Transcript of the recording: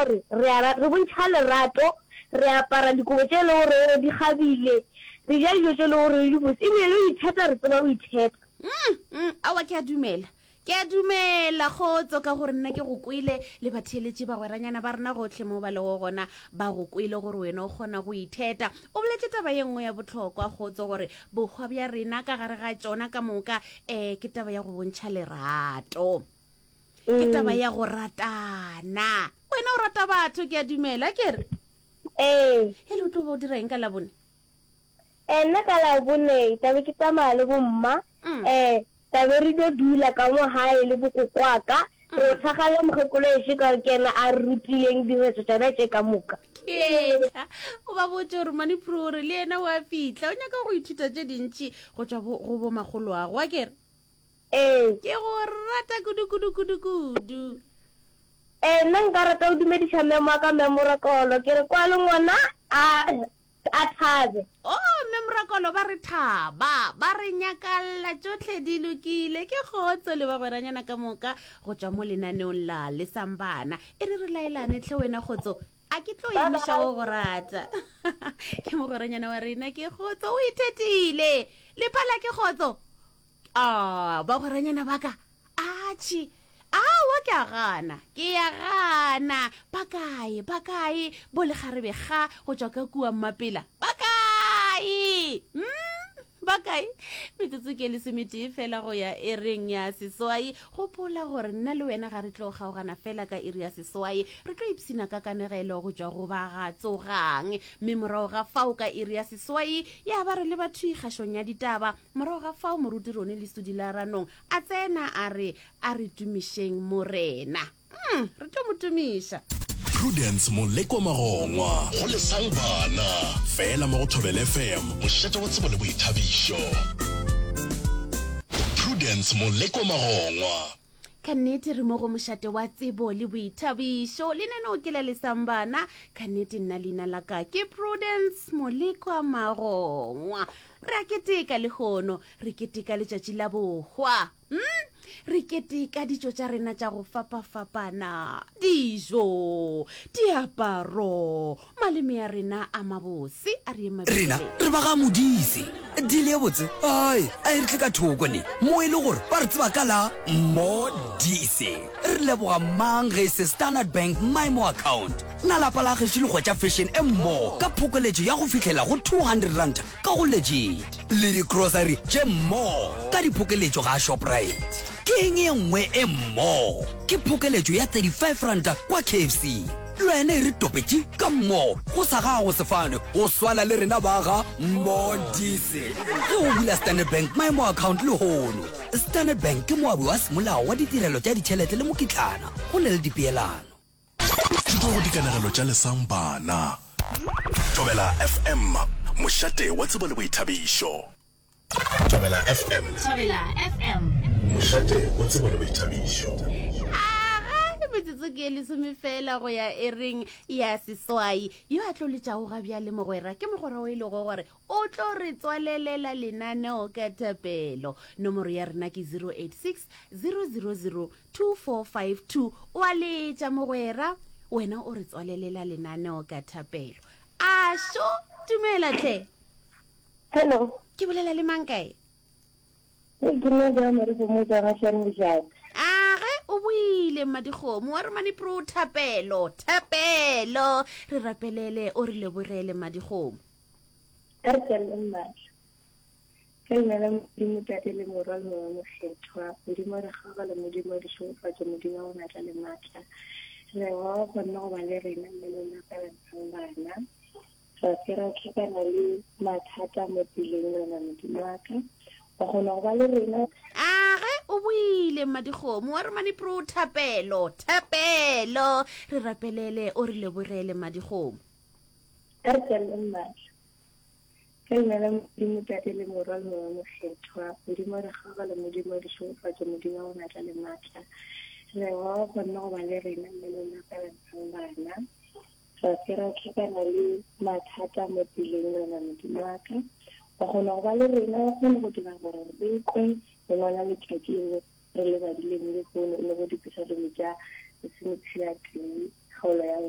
gore re bontšha lerato re apara dikobo tse le gore di gabile re ja dijo tse le gore di botse ebile le itheta re tseba o itheta awa ke a dumela kgotso ka gore nna ke go kwele le batheeletši ba gweranyana ba rena gotlhe mo ba lego gona ba go kwele gore wena o kgona go itheta o boletse taba ye nngwe ya botlhokwa kgotso gore bokgwa bja rena ka gare ga tsona ka moka ke taba ya go bontšha lerato ke taba ya go ratana wena o rata batho ke a dumela ke re hele o tlo ba o dirang ka labone nna ka labone tabe ke tsamaya le bomma tabe re tlo dula ka mo hae le bokokwaka re tlhagale mogekolo ese ka kena a rutileng diretso tsona tse ka moka o ba botse gore Manipro re le ena wa fitlha o nyaka go ithuta tse dintši go tswa go bo magolo a go wa kere ke go rata kudu nna nka rata o dumedisa memo ka memorakolo ke re kwa le ngwana a thabe memorakolo ba re thaba ba re nyakalla tsotlhe di lokile ke kgotso le ba gweranyana ka moka go tswa mo lenaneong la lesambana e re laelane tlhe wena kgotso a ke tlo emiša go rata ke mogweranyana wa rena ke kgotso o ithetile le phala ke kgotso ba gweranyana ba ka atšhi awa ke a gana ba kae bo le garebe ga go tswa ka kua mmapela ba kae metsotso ke lesometee fela go ya ereng ya seswai gopola gore nna le wena ga re tlo kgaogana fela ka iri ya seswai re tlo ipsina ka kanegelo go tswa go ba ga tsogang mme morago ga fao ka iri ya seswai ya ba re le batho ikgašong ya ditaba morago ga fao moruti rone le studi la ranong a tsena a re tumišeng morena re tlo mo tumiša Prudence Moleko Magongwa go lesang bana fela mo go Thobela FM mošate wa tsebo le boithabišo Prudence Moleko Magongwa ka nnete re mo go mošate wa tsebo le boithabišo le nene o ke la lesang bana ka nnete nna leina la ka ke Prudence Moleko Magongwa re a keteka le gono re keteka letšatši la bogwa re keteka dijo tša rena tša go fapafapana dijo diaparo maleme ya rena a mabose a re rena re ba ga modise di le botse ai a re tle ka thoko ne mo e le gore ba re tseba ka la modise re leboga mang ge se Standard Bank maimo account na lapa la gešo le go tša fashion mmo ka phokoletšo ya go fitlhela go 200 rand ka go legit le di-grocery tše mmo ka diphokeletšo ga Shoprite ke eng ye nngwe e mmo ke phokeletšo ya 35 ranta kwa KFC lwena e re topetše ka mmo go sa gago sefane o swala le rena ba ga modise ge o bula Standard Bank maemo account le hono Standard Bank ke moabi wa semolao wa ditirelo tša ditšhelete le mokitlana go na le dipeelano thuto go dikanegelo tša lesang bana Thobela FM mošate wa tsebo le boithabišo Thobela FM mošate wa tsebo le boithabišo metsotso ke lesome fela go ya ereng ya seswai yo a tlo letšago ga bja le mogwera ke mogwera o e lego gore o tlo re tswalelela lenaneo ka thapelo nomoro ya rena ke 086 000 2452 o a letša mogwera wena o re tswalelela lenaneo ka thapelo a sho dumela tle hello ke bolela le mang kae ke nna ja mo re mo tsana tlhano ja o buile Madikgomo wa re Manipro thapelo re rapelele o re lebogele Madikgomo re tselle mma ke nna mo tatele moralo wa mokgethwa modimo re gagala modimo re shofatsa modimo wa matla le matla re wa bona go ba le rena le lona ka bana sa tsira tlhakana le mathata mo pileng lona modimo wa ka ba gona go ba le rena o buile Madikgomo wa re Manipro thapelo re rapelele o re lebogele Madikgomo re tselle mma ke nna modimo tatele moralo wa mokgethwa modimo re gagala modimo re shofatsa modimo wa matla le matla re wa bona go ba le rena le lona ka bana sa tsira tlhakana le mathata mo pileng lona modimo wa ka ba gona go ba le rena go go dira gore re kwe le ngwana le tšatšing re le badileng le go le go dipisa le ja se se tšea kgaolo ya